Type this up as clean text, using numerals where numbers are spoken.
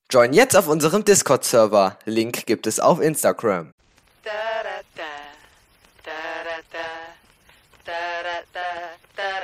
Join jetzt auf unserem Discord-Server. Link gibt es auf Instagram. Da, da, da.